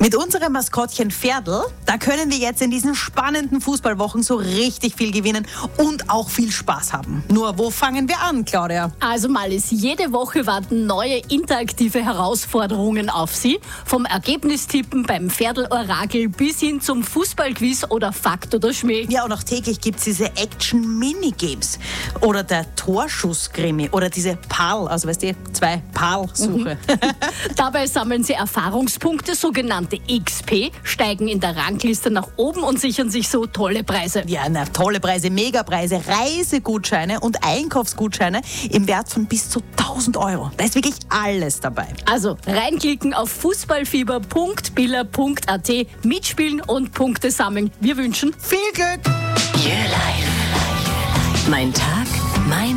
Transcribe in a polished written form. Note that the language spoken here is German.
Mit unserem Maskottchen Pferdl, da können wir jetzt in diesen spannenden Fußballwochen so richtig viel gewinnen und auch viel Spaß haben. Nur, wo fangen wir an, Claudia? Also Malis, jede Woche warten neue interaktive Herausforderungen auf Sie. Vom Ergebnistippen beim Pferdl-Orakel bis hin zum Fußballquiz oder Fakt oder Schmäh. Ja, und auch täglich gibt es diese Action-Minigames oder der Torschuss-Krimi oder diese PAL, also weißt du, 2 PAL-Suche. Dabei sammeln Sie Erfahrungspunkte, sogenannte XP, steigen in der Rangliste nach oben und sichern sich so tolle Preise. Ja, tolle Preise, Megapreise, Reisegutscheine und Einkaufsgutscheine im Wert von bis zu 1.000 €. Da ist wirklich alles dabei. Also reinklicken auf fußballfieber.billa.at, mitspielen und Punkte sammeln. Wir wünschen Viel Glück! Your Life. Mein Tag, mein